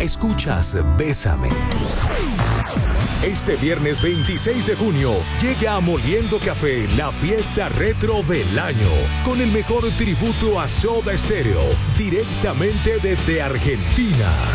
Escuchas Bésame. Este viernes 26 de junio llega a Moliendo Café la fiesta retro del año, con el mejor tributo a Soda Stereo, directamente desde Argentina.